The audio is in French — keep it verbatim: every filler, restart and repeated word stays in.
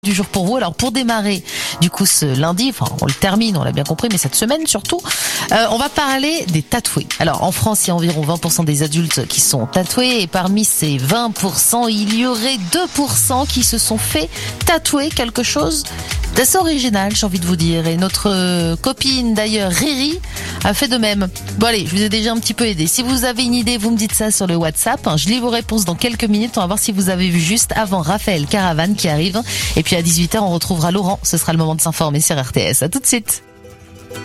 Du jour pour vous. Alors pour démarrer du coup ce lundi, enfin on le termine, on l'a bien compris, mais cette semaine surtout, euh, on va parler des tatoués. Alors en France, il y a environ vingt pour cent des adultes qui sont tatoués et parmi ces vingt pour cent, il y aurait deux pour cent qui se sont fait tatouer quelque chose d'assez original, j'ai envie de vous dire. Et notre copine d'ailleurs, Riri, a fait de même. Bon allez, je vous ai déjà un petit peu aidé. Si vous avez une idée, vous me dites ça sur le WhatsApp. Je lis vos réponses dans quelques minutes. On va voir si vous avez vu juste avant Raphaël Caravane qui arrive. Et puis à dix-huit heures, on retrouvera Laurent. Ce sera le moment de s'informer sur R T S. À tout de suite.